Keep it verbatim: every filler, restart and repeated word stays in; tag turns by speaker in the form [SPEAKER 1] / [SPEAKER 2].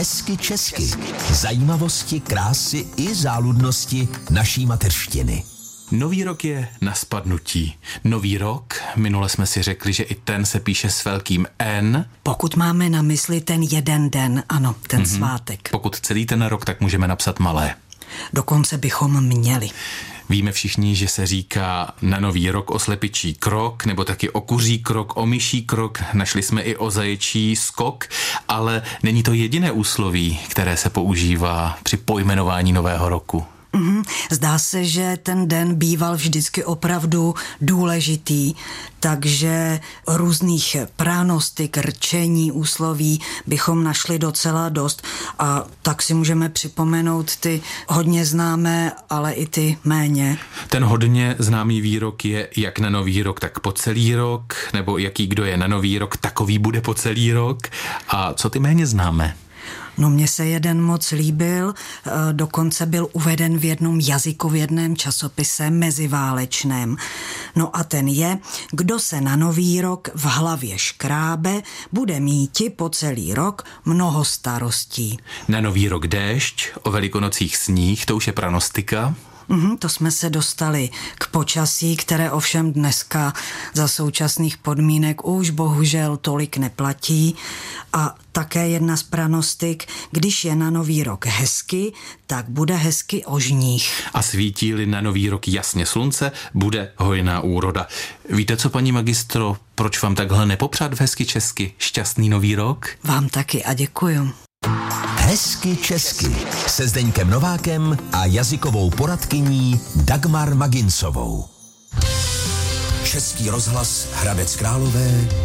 [SPEAKER 1] Hezky česky. Zajímavosti, krásy i záludnosti naší mateřštiny.
[SPEAKER 2] Nový rok je na spadnutí. Nový rok, minule jsme si řekli, že i ten se píše s velkým N.
[SPEAKER 3] Pokud máme na mysli ten jeden den, ano, ten mm-hmm. svátek.
[SPEAKER 2] Pokud celý ten rok, tak můžeme napsat malé.
[SPEAKER 3] Dokonce bychom měli.
[SPEAKER 2] Víme všichni, že se říká na nový rok o slepičí krok, nebo taky o kuří krok, o myší krok, našli jsme i o zaječí skok, ale není to jediné úsloví, které se používá při pojmenování nového roku.
[SPEAKER 3] Mm, zdá se, že ten den býval vždycky opravdu důležitý, takže různých pránostik, rčení, úsloví bychom našli docela dost a tak si můžeme připomenout ty hodně známé, ale i ty méně.
[SPEAKER 2] Ten hodně známý výrok je jak na nový rok, tak po celý rok, nebo jaký kdo je na nový rok, takový bude po celý rok. A co ty méně známe?
[SPEAKER 3] No mně se jeden moc líbil, dokonce byl uveden v jednom jazykovědném časopise meziválečném. No a ten je, kdo se na nový rok v hlavě škrábe, bude míti po celý rok mnoho starostí.
[SPEAKER 2] Na nový rok déšť, o velikonocích sníh, to už je pranostika.
[SPEAKER 3] Mm, to jsme se dostali k počasí, které ovšem dneska za současných podmínek už bohužel tolik neplatí. A také jedna z pranostik, když je na nový rok hezky, tak bude hezky ožních.
[SPEAKER 2] A svítí-li na nový rok jasně slunce, bude hojná úroda. Víte co, paní magistro, proč vám takhle nepopřát v hezky česky šťastný nový rok?
[SPEAKER 3] Vám taky a děkuju.
[SPEAKER 1] Hezky česky se Zdeňkem Novákem a jazykovou poradkyní Dagmar Maginsovou. Český rozhlas Hradec Králové